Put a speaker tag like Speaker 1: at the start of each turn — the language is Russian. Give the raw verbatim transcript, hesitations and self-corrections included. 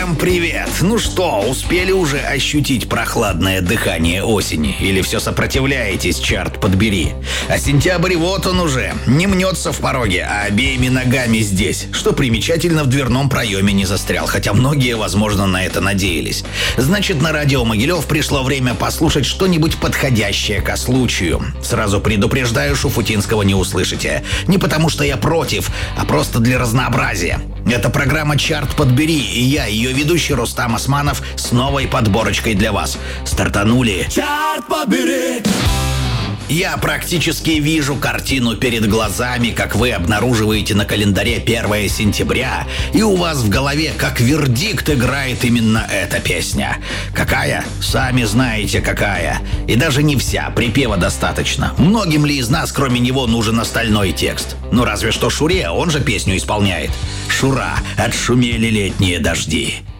Speaker 1: Всем привет! Ну что, успели уже ощутить прохладное дыхание осени? Или все сопротивляетесь, чарт подбери? А сентябрь вот он уже, не мнется в пороге, а обеими ногами здесь. Что примечательно, в дверном проеме не застрял, хотя многие, возможно, на это надеялись. Значит, на радио Могилев пришло время послушать что-нибудь подходящее ко случаю. Сразу предупреждаю, Шуфутинского не услышите. Не потому что я против, а просто для разнообразия. Это программа «Чарт подбери», и я, ее ведущий Рустам Османов, с новой подборочкой для вас. Стартанули.
Speaker 2: Чарт подбери!
Speaker 1: Я практически вижу картину перед глазами, как вы обнаруживаете на календаре первое сентября, и у вас в голове как вердикт играет именно эта песня. Какая? Сами знаете, какая. И даже не вся, припева достаточно. Многим ли из нас, кроме него, нужен остальной текст? Ну разве что Шуре, он же песню исполняет. Шура, отшумели летние дожди.